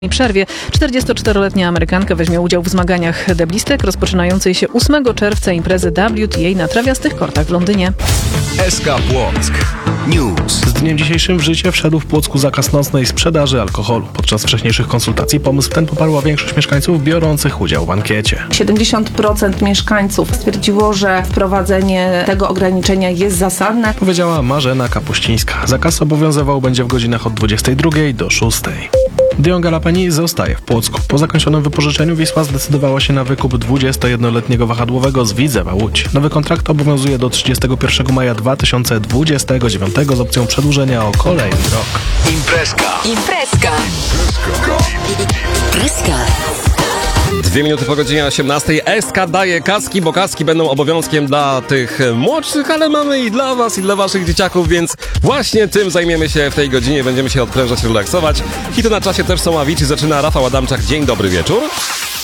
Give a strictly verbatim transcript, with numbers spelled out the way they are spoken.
przerwie czterdziestoczteroletnia Amerykanka weźmie udział w zmaganiach deblistek rozpoczynającej się ósmego czerwca imprezy W T A na trawiastych kortach w Londynie. S K Płock News. Z dniem dzisiejszym w życie wszedł w Płocku zakaz nocnej sprzedaży alkoholu. Podczas wcześniejszych konsultacji pomysł ten poparła większość mieszkańców biorących udział w ankiecie. siedemdziesiąt procent mieszkańców stwierdziło, że wprowadzenie tego ograniczenia jest zasadne. Powiedziała Marzena Kapuścińska. Zakaz obowiązywał będzie w godzinach od dwudziestej drugiej do szóstej. Dion Galapeni zostaje w Płocku. Po zakończonym wypożyczeniu Wisła zdecydowała się na wykup dwudziestojednoletniego wahadłowego z Widzewa Łódź. Nowy kontrakt obowiązuje do trzydziestego pierwszego maja dwa tysiące dwudziestego dziewiątego z opcją przedłużenia o kolejny rok. Imprezka. Imprezka. Imprezka. Dwie minuty po godzinie osiemnastej. S K daje kaski, bo kaski będą obowiązkiem dla tych młodszych, ale mamy i dla was, i dla waszych dzieciaków, więc właśnie tym zajmiemy się w tej godzinie. Będziemy się odprężać, relaksować. Hity na czasie też są Avicii. Zaczyna Rafał Adamczak. Dzień dobry wieczór.